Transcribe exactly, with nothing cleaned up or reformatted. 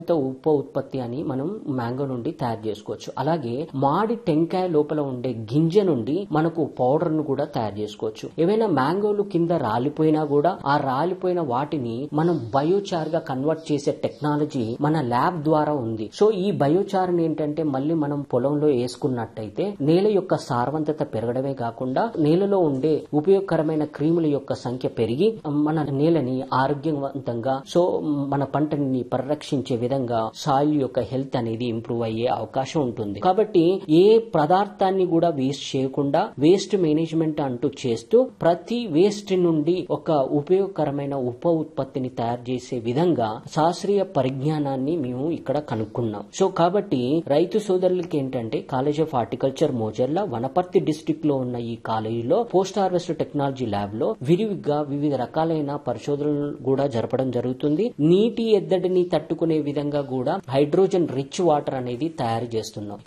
ఉప ఉత్పత్తి అని మనం మ్యాంగో నుండి తయారు చేసుకోవచ్చు. అలాగే మాడి టెంకాయ లోపల ఉండే గింజ నుండి మనకు పౌడర్ ను కూడా తయారు చేసుకోవచ్చు. ఏవైనా మ్యాంగోలు కింద రాలిపోయినా కూడా ఆ రాలిపోయిన వాటిని మనం బయోచార్ గా కన్వర్ట్ చేసే టెక్నాలజీ మన ల్యాబ్ ద్వారా ఉంది. సో ఈ బయోచార్ ఏంటంటే మళ్ళీ మనం పొలంలో వేసుకున్నట్టయితే నేల యొక్క సారవంతత పెరగడమే కాకుండా నేలలో ఉండే ఉపయోగకరమైన క్రిముల యొక్క సంఖ్య పెరిగి మన నేలని ఆరోగ్యవంతంగా సో మన పంటని పరిరక్షించే విధంగా సాయిల్ యొక్క హెల్త్ అనేది ఇంప్రూవ్ అయ్యే అవకాశం ఉంటుంది. కాబట్టి ఏ పదార్థాన్ని కూడా వేస్ట్ చేయకుండా వేస్ట్ మేనేజ్మెంట్ అంటూ చేస్తూ ప్రతి వేస్ట్ నుండి ఒక ఉపయోగకరమైన ఉప ఉత్పత్తిని తయారు చేసే విధంగా శాస్త్రీయ పరిజ్ఞానాన్ని మేము ఇక్కడ కనుక్కున్నాం. సో కాబట్టి రైతు సోదరులకి ఏంటంటే college of horticulture Mojarla Wanaparthy district లో ఉన్న ఈ కాలేజీలో పోస్ట్ హార్వెస్ట్ టెక్నాలజీ ల్యాబ్ లో విరివిగా వివిధ రకాలైన పరిశోధనలు కూడా జరపడం జరుగుతుంది. నీటి ఎద్దడిని తట్టుకునే విధంగా కూడా హైడ్రోజన్ రిచ్ వాటర్ అనేది తయారు చేస్తున్నాం.